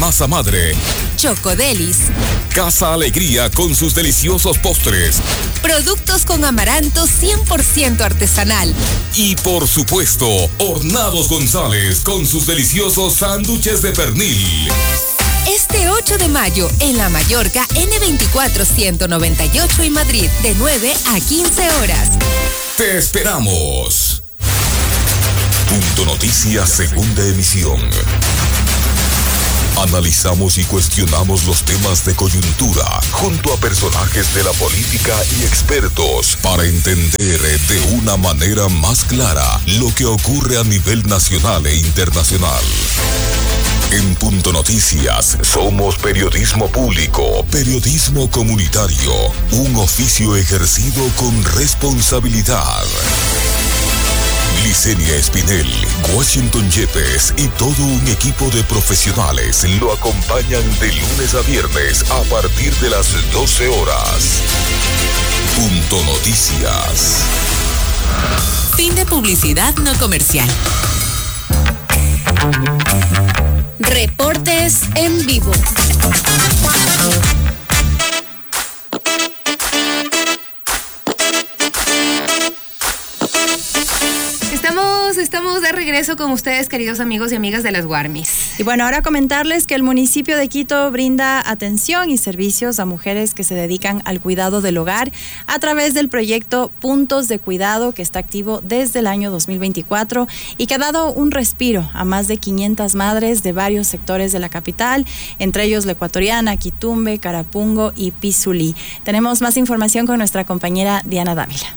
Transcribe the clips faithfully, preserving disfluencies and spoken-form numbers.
Masa Madre. Chocodelis. Casa Alegría con sus deliciosos postres. Productos con amaranto cien por ciento artesanal. Y por supuesto, Hornados González con sus deliciosos sándwiches de pernil. Este ocho de mayo en La Mallorca, ene veinticuatro ciento noventa y ocho y Madrid, de nueve a quince horas. Te esperamos. Punto Noticias, segunda emisión. Analizamos y cuestionamos los temas de coyuntura junto a personajes de la política y expertos para entender de una manera más clara lo que ocurre a nivel nacional e internacional. En Punto Noticias somos periodismo público, periodismo comunitario, un oficio ejercido con responsabilidad. Licenia Espinel, Washington Yepes y todo un equipo de profesionales lo acompañan de lunes a viernes a partir de las doce horas. Punto Noticias. Fin de publicidad no comercial. Reportes en vivo. Estamos, estamos de regreso con ustedes, queridos amigos y amigas de las Guarmis. Y bueno, ahora comentarles que el municipio de Quito brinda atención y servicios a mujeres que se dedican al cuidado del hogar a través del proyecto Puntos de Cuidado, que está activo desde el año dos mil veinticuatro y que ha dado un respiro a más de quinientas madres de varios sectores de la capital, entre ellos la Ecuatoriana, Quitumbe, Carapungo y Pizulí. Tenemos más información con nuestra compañera Diana Dávila.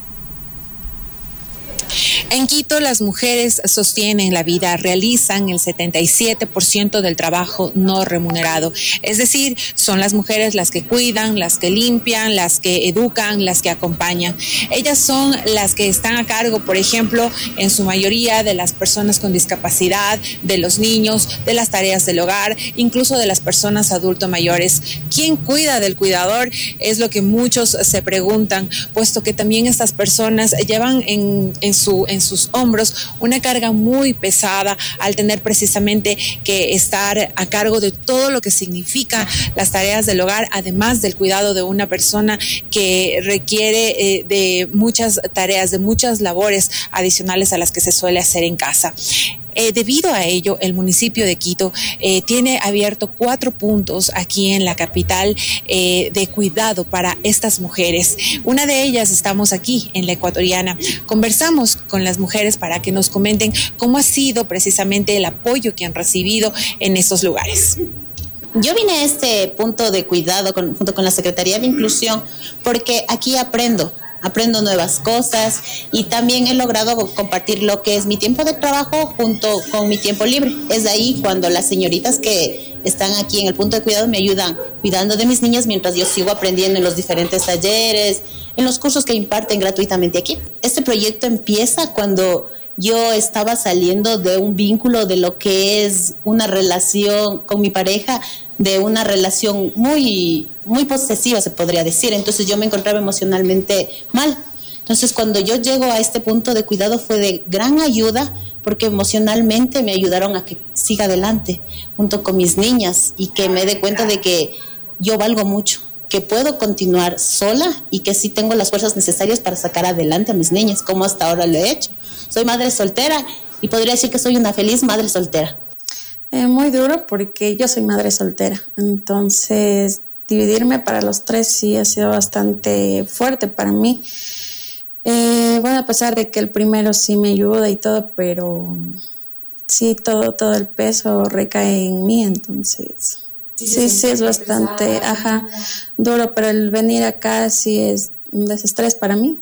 En Quito, las mujeres sostienen la vida, realizan el setenta y siete por ciento del trabajo no remunerado. Es decir, son las mujeres las que cuidan, las que limpian, las que educan, las que acompañan. Ellas son las que están a cargo, por ejemplo, en su mayoría de las personas con discapacidad, de los niños, de las tareas del hogar, incluso de las personas adultos mayores. ¿Quién cuida del cuidador? Es lo que muchos se preguntan, puesto que también estas personas llevan en, en su en sus hombros una carga muy pesada al tener precisamente que estar a cargo de todo lo que significa las tareas del hogar, además del cuidado de una persona que requiere eh, de muchas tareas, de muchas labores adicionales a las que se suele hacer en casa. Eh, debido a ello, el municipio de Quito eh, tiene abierto cuatro puntos aquí en la capital eh, de cuidado para estas mujeres. Una de ellas estamos aquí en la Ecuatoriana. Conversamos con las mujeres para que nos comenten cómo ha sido precisamente el apoyo que han recibido en estos lugares. Yo vine a este punto de cuidado con, junto con la Secretaría de Inclusión porque aquí aprendo. Aprendo nuevas cosas y también he logrado compartir lo que es mi tiempo de trabajo junto con mi tiempo libre. Es de ahí cuando las señoritas que están aquí en el punto de cuidado me ayudan cuidando de mis niñas mientras yo sigo aprendiendo en los diferentes talleres, en los cursos que imparten gratuitamente aquí. Este proyecto empieza cuando yo estaba saliendo de un vínculo de lo que es una relación con mi pareja, de una relación muy, muy posesiva, se podría decir. Entonces yo me encontraba emocionalmente mal. Entonces cuando yo llego a este punto de cuidado fue de gran ayuda porque emocionalmente me ayudaron a que siga adelante junto con mis niñas y que me dé cuenta de que yo valgo mucho, que puedo continuar sola y que sí tengo las fuerzas necesarias para sacar adelante a mis niñas, como hasta ahora lo he hecho. Soy madre soltera y podría decir que soy una feliz madre soltera. Eh, muy duro porque yo soy madre soltera, entonces dividirme para los tres sí ha sido bastante fuerte para mí. Eh, bueno, a pesar de que el primero sí me ayuda y todo, pero sí, todo, todo el peso recae en mí, entonces sí, sí, sí es bastante, ajá, duro, pero el venir acá sí es un desestrés para mí.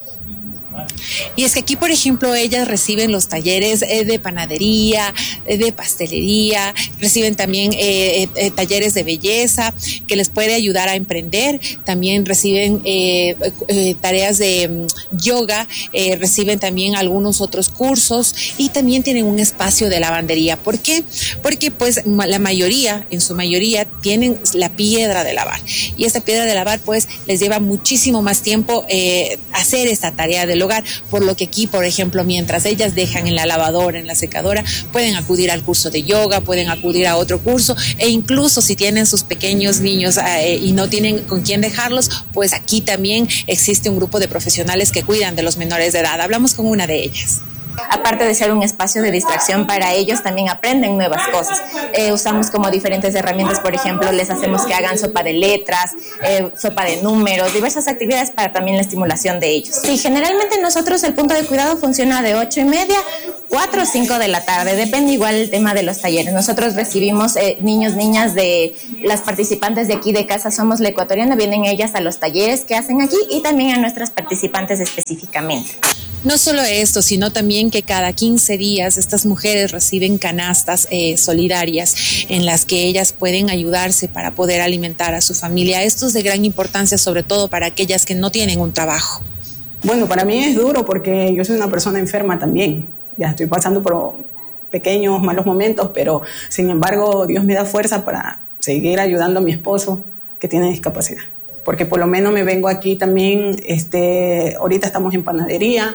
Y es que aquí, por ejemplo, ellas reciben los talleres eh, de panadería, eh, de pastelería, reciben también eh, eh, talleres de belleza que les puede ayudar a emprender, también reciben eh, eh, tareas de um, yoga, eh, reciben también algunos otros cursos y también tienen un espacio de lavandería. ¿Por qué? Porque pues la mayoría, en su mayoría, tienen la piedra de lavar y esta piedra de lavar pues les lleva muchísimo más tiempo eh, hacer esta tarea del hogar. hogar, por lo que aquí, por ejemplo, mientras ellas dejan en la lavadora, en la secadora, pueden acudir al curso de yoga, pueden acudir a otro curso, e incluso si tienen sus pequeños niños eh, y no tienen con quién dejarlos, pues aquí también existe un grupo de profesionales que cuidan de los menores de edad. Hablamos con una de ellas. Aparte de ser un espacio de distracción para ellos, también aprenden nuevas cosas. Eh, usamos como diferentes herramientas, por ejemplo, les hacemos que hagan sopa de letras, eh, sopa de números, diversas actividades para también la estimulación de ellos. Sí, generalmente nosotros el punto de cuidado funciona de ocho y media, cuatro o cinco de la tarde, depende igual el tema de los talleres. Nosotros recibimos eh, niños, niñas de las participantes de aquí de Casa Somos la Ecuatoriana, vienen ellas a los talleres que hacen aquí y también a nuestras participantes específicamente. No solo esto, sino también que cada quince días estas mujeres reciben canastas eh, solidarias en las que ellas pueden ayudarse para poder alimentar a su familia. Esto es de gran importancia, sobre todo para aquellas que no tienen un trabajo. Bueno, para mí es duro porque yo soy una persona enferma también. Ya estoy pasando por pequeños malos momentos, pero sin embargo Dios me da fuerza para seguir ayudando a mi esposo que tiene discapacidad. Porque por lo menos me vengo aquí también, este, ahorita estamos en panadería,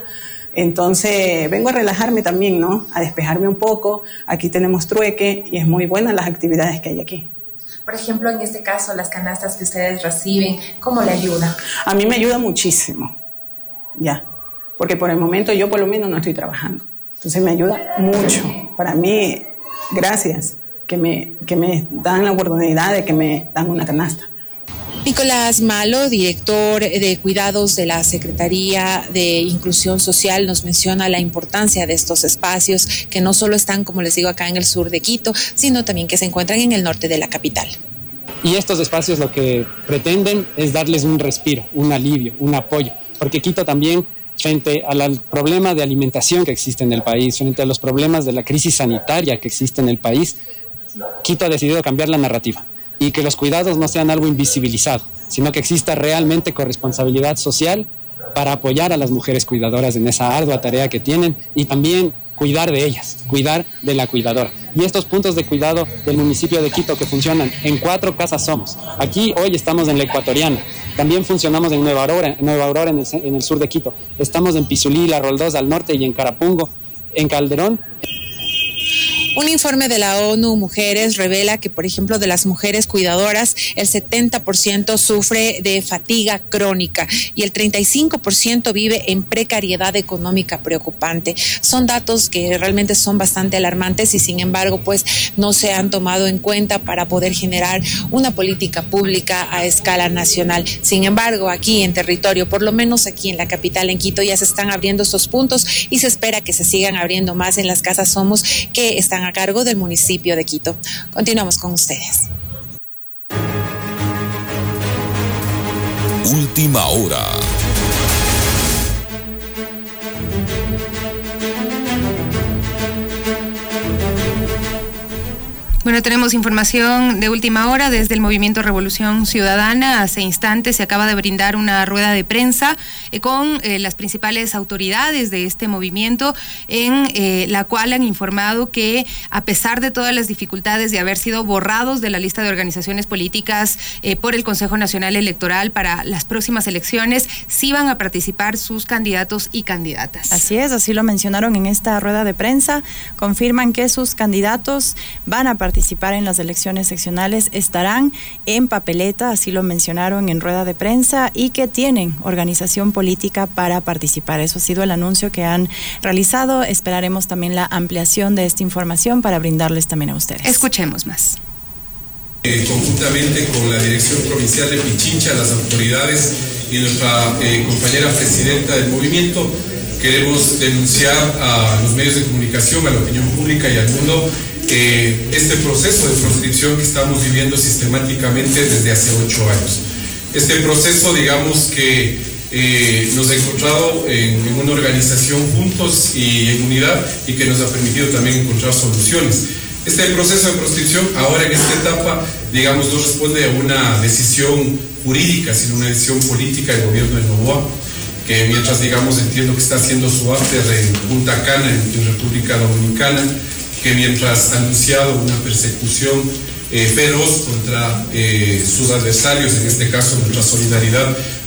entonces vengo a relajarme también, ¿no? A despejarme un poco. Aquí tenemos trueque y es muy buena las actividades que hay aquí. Por ejemplo, en este caso, las canastas que ustedes reciben, ¿cómo le ayuda? A mí me ayuda muchísimo, ya, porque por el momento yo por lo menos no estoy trabajando. Entonces me ayuda mucho. Para mí, gracias que me, que me dan la oportunidad de que me dan una canasta. Nicolás Malo, director de cuidados de la Secretaría de Inclusión Social, nos menciona la importancia de estos espacios que no solo están, como les digo, acá en el sur de Quito, sino también que se encuentran en el norte de la capital. Y estos espacios lo que pretenden es darles un respiro, un alivio, un apoyo, porque Quito también, frente al problema de alimentación que existe en el país, frente a los problemas de la crisis sanitaria que existe en el país, Quito ha decidido cambiar la narrativa. Y que los cuidados no sean algo invisibilizado, sino que exista realmente corresponsabilidad social para apoyar a las mujeres cuidadoras en esa ardua tarea que tienen y también cuidar de ellas, cuidar de la cuidadora. Y estos puntos de cuidado del municipio de Quito que funcionan en cuatro casas somos. Aquí hoy estamos en la Ecuatoriana, también funcionamos en Nueva Aurora, en, Nueva Aurora en, el, en el sur de Quito. Estamos en Pizulí, La Roldosa al norte y en Carapungo, en Calderón. Un informe de la ONU Mujeres revela que, por ejemplo, de las mujeres cuidadoras, el setenta por ciento sufre de fatiga crónica y el treinta y cinco por ciento vive en precariedad económica preocupante. Son datos que realmente son bastante alarmantes y, sin embargo, pues no se han tomado en cuenta para poder generar una política pública a escala nacional. Sin embargo, aquí en territorio, por lo menos aquí en la capital, en Quito, ya se están abriendo estos puntos y se espera que se sigan abriendo más en las casas Somos que están a cargo del municipio de Quito. Continuamos con ustedes. Última hora. Bueno, tenemos información de última hora desde el Movimiento Revolución Ciudadana. Hace instantes se acaba de brindar una rueda de prensa eh, con eh, las principales autoridades de este movimiento, en eh, la cual han informado que, a pesar de todas las dificultades de haber sido borrados de la lista de organizaciones políticas eh, por el Consejo Nacional Electoral para las próximas elecciones, sí van a participar sus candidatos y candidatas. Así es, así lo mencionaron en esta rueda de prensa. Confirman que sus candidatos van a participar participar en las elecciones seccionales, estarán en papeleta, así lo mencionaron en rueda de prensa, y que tienen organización política para participar. Eso ha sido el anuncio que han realizado. Esperaremos también la ampliación de esta información para brindarles también a ustedes. Escuchemos más. Eh, conjuntamente con la Dirección Provincial de Pichincha, las autoridades y nuestra eh, compañera presidenta del movimiento, queremos denunciar a los medios de comunicación, a la opinión pública y al mundo eh, este proceso de proscripción que estamos viviendo sistemáticamente desde hace ocho años. Este proceso, digamos que eh, nos ha encontrado en, en una organización juntos y en unidad, y que nos ha permitido también encontrar soluciones. Este proceso de proscripción ahora en esta etapa, digamos, no responde a una decisión jurídica, sino una decisión política del gobierno de Noboa, que mientras, digamos, entiendo que está haciendo su after en Punta Cana, en, en República Dominicana, que mientras ha anunciado una persecución eh, feroz contra eh, sus adversarios, en este caso nuestra solidaridad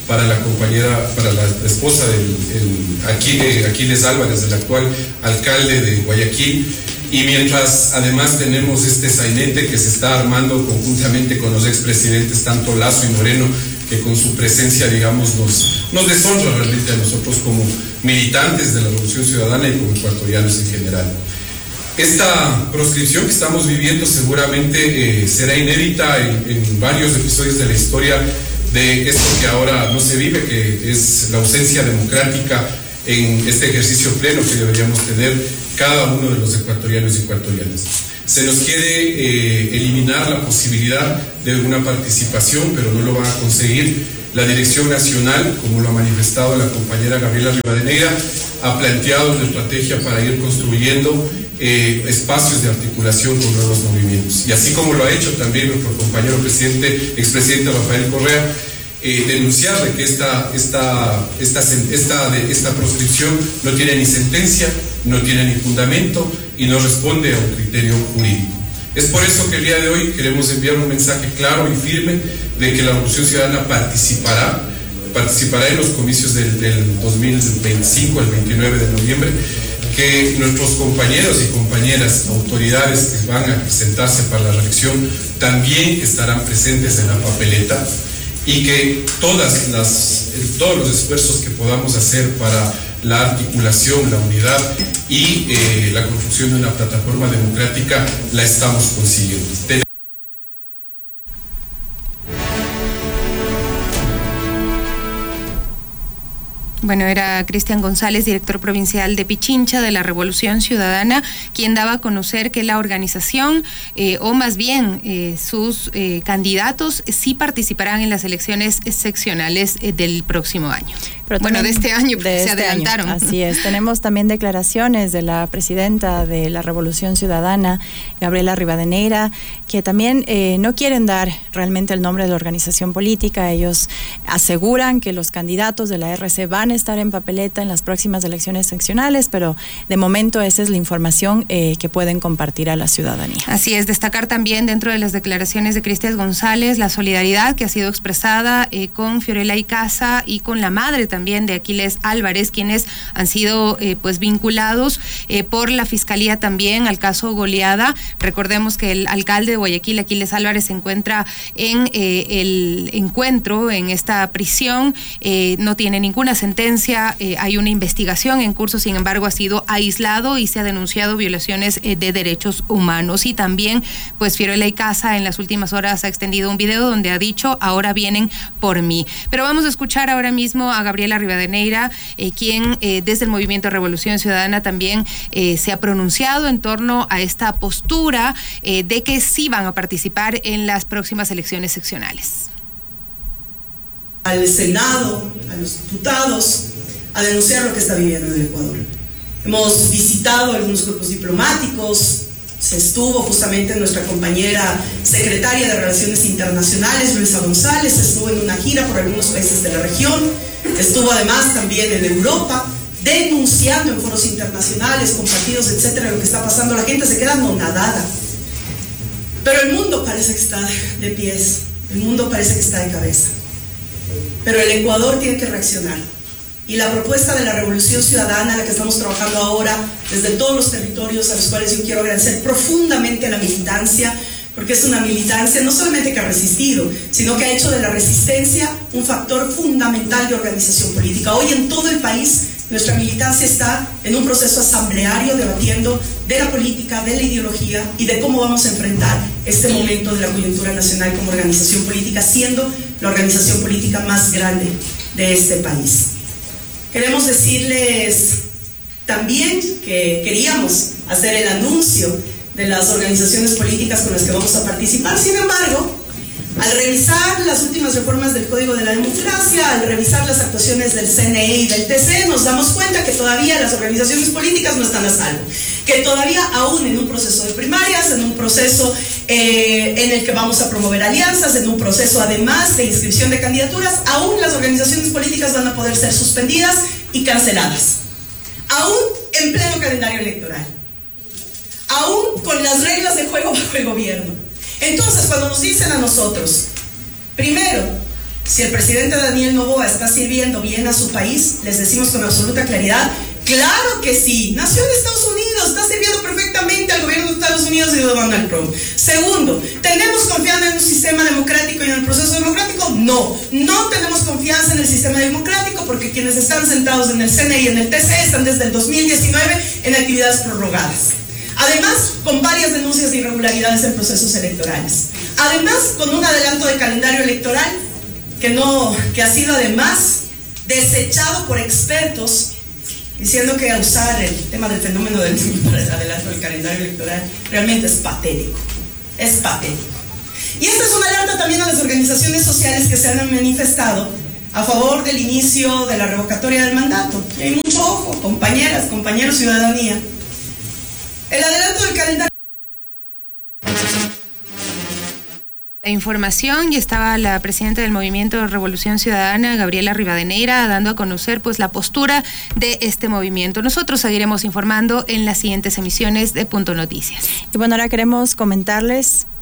para la compañera, para la esposa del Aquiles, Aquiles Álvarez, del actual alcalde de Guayaquil. Y mientras además tenemos este sainete que se está armando conjuntamente con los expresidentes, tanto Lasso y Moreno, que con su presencia, digamos, nos, nos deshonra realmente a nosotros como militantes de la Revolución Ciudadana y como ecuatorianos en general. Esta proscripción que estamos viviendo seguramente eh, será inédita en, en varios episodios de la historia de esto que ahora no se vive, que es la ausencia democrática en este ejercicio pleno que deberíamos tener cada uno de los ecuatorianos y ecuatorianas. Se nos quiere eh, eliminar la posibilidad de una participación, pero no lo van a conseguir. La Dirección Nacional, como lo ha manifestado la compañera Gabriela Rivadeneira, ha planteado una estrategia para ir construyendo eh, espacios de articulación con nuevos movimientos. Y así como lo ha hecho también nuestro compañero presidente, expresidente Rafael Correa, eh, denunciar de que esta, esta, esta, esta, esta proscripción no tiene ni sentencia, no tiene ni fundamento y no responde a un criterio jurídico. Es por eso que el día de hoy queremos enviar un mensaje claro y firme de que la Revolución Ciudadana participará, participará en los comicios del, del dos mil veinticinco al veintinueve de noviembre, que nuestros compañeros y compañeras, autoridades que van a presentarse para la reelección, también estarán presentes en la papeleta y que todas las, todos los esfuerzos que podamos hacer para la articulación, la unidad y eh, la construcción de una plataforma democrática la estamos consiguiendo. Bueno, era Cristian González, director provincial de Pichincha de la Revolución Ciudadana, quien daba a conocer que la organización, eh, o más bien eh, sus eh, candidatos, sí participarán en las elecciones seccionales eh, del próximo año. Pero bueno, de este año, porque de se este adelantaron. Año. Así es. Tenemos también declaraciones de la presidenta de la Revolución Ciudadana, Gabriela Rivadeneira, que también eh, no quieren dar realmente el nombre de la organización política. Ellos aseguran que los candidatos de la R C van a estar en papeleta en las próximas elecciones seccionales, pero de momento esa es la información eh, que pueden compartir a la ciudadanía. Así es, destacar también dentro de las declaraciones de Cristian González la solidaridad que ha sido expresada eh, con Fiorella Icaza y con la madre también de Aquiles Álvarez, quienes han sido eh, pues vinculados eh, por la Fiscalía también al caso Goleada. Recordemos que el alcalde de Guayaquil, Aquiles Álvarez, se encuentra en eh, el encuentro en esta prisión, eh, no tiene ninguna sentencia. Eh, hay una investigación en curso, sin embargo ha sido aislado y se ha denunciado violaciones eh, de derechos humanos. Y también pues Fiorella Icaza en las últimas horas ha extendido un video donde ha dicho: ahora vienen por mí. Pero vamos a escuchar ahora mismo a Gabriela Rivadeneira, eh, quien eh, desde el Movimiento Revolución Ciudadana también eh, se ha pronunciado en torno a esta postura eh, de que sí van a participar en las próximas elecciones seccionales. Al Senado, a los diputados, a denunciar lo que está viviendo en el Ecuador. Hemos visitado algunos grupos diplomáticos, se estuvo justamente nuestra compañera secretaria de Relaciones Internacionales, Luisa González, estuvo en una gira por algunos países de la región, estuvo además también en Europa, denunciando en foros internacionales, con partidos, etcétera, lo que está pasando. La gente se queda anonadada. Pero el mundo parece que está de pies, el mundo parece que está de cabeza. Pero el Ecuador tiene que reaccionar. Y la propuesta de la Revolución Ciudadana, la que estamos trabajando ahora desde todos los territorios, a los cuales yo quiero agradecer profundamente a la militancia, porque es una militancia no solamente que ha resistido, sino que ha hecho de la resistencia un factor fundamental de organización política. Hoy en todo el país nuestra militancia está en un proceso asambleario debatiendo de la política, de la ideología y de cómo vamos a enfrentar este momento de la coyuntura nacional como organización política, siendo la organización política más grande de este país. Queremos decirles también que queríamos hacer el anuncio de las organizaciones políticas con las que vamos a participar. Sin embargo, al revisar las últimas reformas del Código de la Democracia, al revisar las actuaciones del C N E y del T C E, nos damos cuenta que todavía las organizaciones políticas no están a salvo, que todavía aún en un proceso de primarias, en un proceso eh, en el que vamos a promover alianzas, en un proceso además de inscripción de candidaturas, aún las organizaciones políticas van a poder ser suspendidas y canceladas, aún en pleno calendario electoral, aún con las reglas de juego bajo el gobierno. Entonces, cuando nos dicen a nosotros, primero, Si el presidente Daniel Noboa está sirviendo bien a su país, les decimos con absoluta claridad, claro que sí, nació en Estados Unidos, está sirviendo perfectamente al gobierno de Estados Unidos y de Donald Trump. Segundo, ¿tenemos confianza en un sistema democrático y en el proceso democrático? No, no tenemos confianza en el sistema democrático porque quienes están sentados en el C N E y en el T C E están desde el dos mil diecinueve en actividades prorrogadas. Además, con varias denuncias de irregularidades en procesos electorales. Además, con un adelanto de calendario electoral que, no, que ha sido además desechado por expertos diciendo que usar el tema del fenómeno del adelanto del calendario electoral realmente es patético, es patético. Y esta es una alerta también a las organizaciones sociales que se han manifestado a favor del inicio de la revocatoria del mandato. Y hay mucho ojo, compañeras, compañeros, ciudadanía. El adelanto del calendario. La información, y estaba la presidenta del Movimiento Revolución Ciudadana, Gabriela Rivadeneira, dando a conocer pues la postura de este movimiento. Nosotros seguiremos informando en las siguientes emisiones de Punto Noticias. Y bueno, ahora queremos comentarles